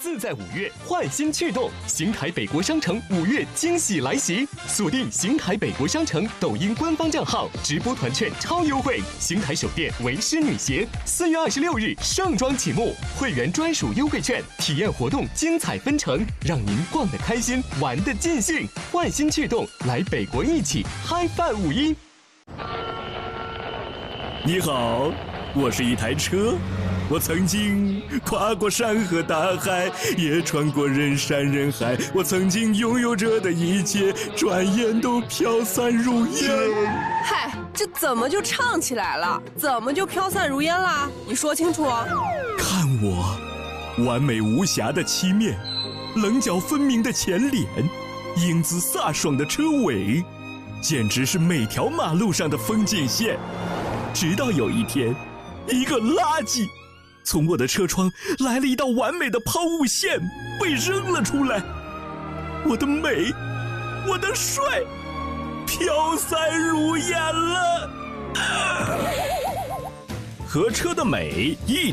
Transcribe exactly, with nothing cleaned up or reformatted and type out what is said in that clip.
自在五月，焕新趣动，邢台北国商城五月惊喜来袭！锁定邢台北国商城抖音官方账号，直播团券超优惠。邢台首店为师女鞋，四月二十六日盛装启幕，会员专属优惠券，体验活动精彩纷呈，让您逛得开心，玩得尽兴。焕新趣动，来北国一起嗨饭五一！ 你好，我是一台车。我曾经跨过山河大海，也穿过人山人海。我曾经拥有着的一切，转眼都飘散如烟。 嗨，这怎么就唱起来了？怎么就飘散如烟啦？你说清楚。 看我，完美无瑕的漆面，棱角分明的前脸，英姿飒爽的车尾，简直是每条马路上的风景线。直到有一天，一个垃圾从我的车窗来了一道完美的抛物线，被扔了出来。我的美，我的帅，飘散如烟了。和车的美一